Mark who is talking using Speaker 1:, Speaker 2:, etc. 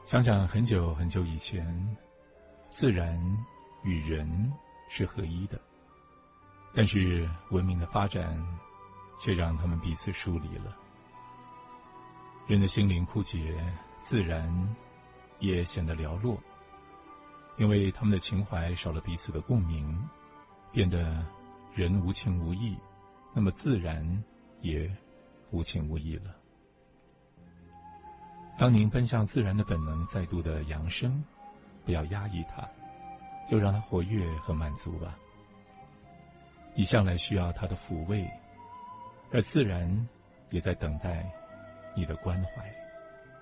Speaker 1: 想想很久很久以前，自然与人是合一的，但是文明的发展却让他们彼此疏离了。人的心灵枯竭，自然也显得寥落，因为他们的情怀少了彼此的共鸣，变得人无情无义，那么自然也无情无义了。当您奔向自然的本能再度的扬升，不要压抑它，就让它活跃和满足吧。你向来需要它的抚慰，而自然也在等待你的关怀。